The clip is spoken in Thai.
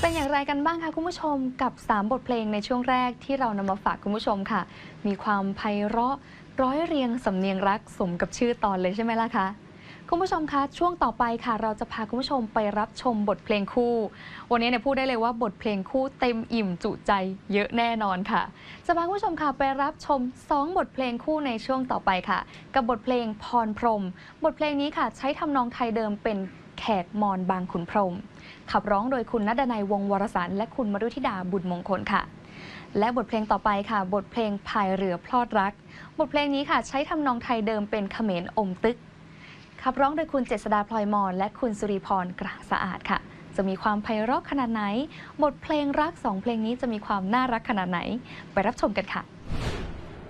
เป็นอย่างไรกันบ้างคะคุณผู้ชมกับ3บทเพลงในช่วงแรกที่เรานำมาฝากคุณผู้ชมค่ะมีความไพเราะร้อยเรียงสำเนียงรักสมกับชื่อตอนเลยใช่ไหมล่ะคะคุณผู้ชมคะช่วงต่อไปค่ะเราจะพาคุณผู้ชมไปรับชมบทเพลงคู่วันนี้เนี่ยพูดได้เลยว่าบทเพลงคู่เต็มอิ่มจุใจเยอะแน่นอนค่ะจะพาคุณผู้ชมค่ะไปรับชม2บทเพลงคู่ในช่วงต่อไปค่ะกับบทเพลงพรพรหมบทเพลงนี้ค่ะใช้ทำนองไทยเดิมเป็นแขกมอญบางขุนพรหมขับร้องโดยคุณณดนัยวงศ์วรสารและคุณมรุธิดาบุญมงคลค่ะและบทเพลงต่อไปค่ะบทเพลงพายเรือพลอดรักบทเพลงนี้ค่ะใช้ทำนองไทยเดิมเป็นเขมรอมตึกขับร้องโดยคุณเจษฎาพลอยมอนและคุณสุริพรกระสะอาดค่ะจะมีความไพเราะขนาดไหนบทเพลงรัก2เพลงนี้จะมีความน่ารักขนาดไหนไปรับชมกันค่ะ